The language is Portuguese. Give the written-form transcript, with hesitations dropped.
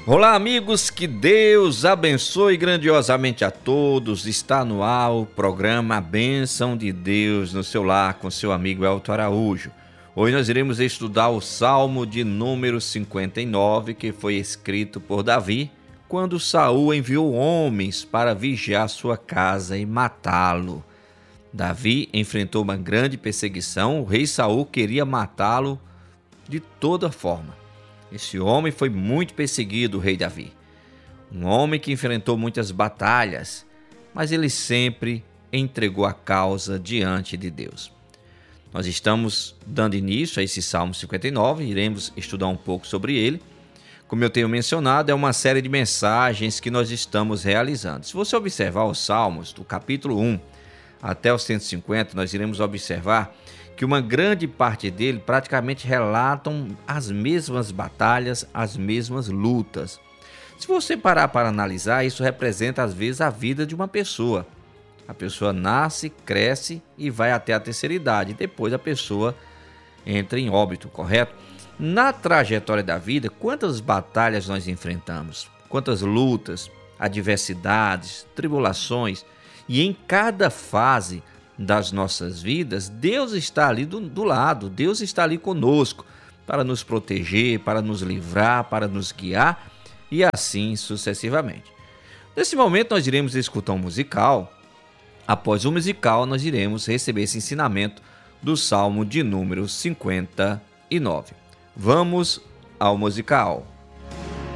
Olá, amigos, que Deus abençoe grandiosamente a todos. Está no ar o programa A Bênção de Deus no seu lar com seu amigo Elton Araújo. Hoje nós iremos estudar o Salmo de número 59, que foi escrito por Davi, quando Saul enviou homens para vigiar sua casa e matá-lo. Davi enfrentou uma grande perseguição, o rei Saul queria matá-lo de toda forma. Esse homem foi muito perseguido, o rei Davi. Um homem que enfrentou muitas batalhas, mas ele sempre entregou a causa diante de Deus. Nós estamos dando início a esse Salmo 59, iremos estudar um pouco sobre ele. Como eu tenho mencionado, é uma série de mensagens que nós estamos realizando. Se você observar os Salmos, do capítulo 1 até o 150, nós iremos observar que uma grande parte dele praticamente relatam as mesmas batalhas, as mesmas lutas. Se você parar para analisar, isso representa às vezes a vida de uma pessoa. A pessoa nasce, cresce e vai até a terceira idade. Depois a pessoa entra em óbito, correto? Na trajetória da vida, quantas batalhas nós enfrentamos? Quantas lutas, adversidades, tribulações? E em cada fase das nossas vidas, Deus está ali do lado, Deus está ali conosco para nos proteger, para nos livrar, para nos guiar e assim sucessivamente. Nesse momento nós iremos escutar um musical. Após o musical nós iremos receber esse ensinamento do Salmo de número 59. Vamos ao musical.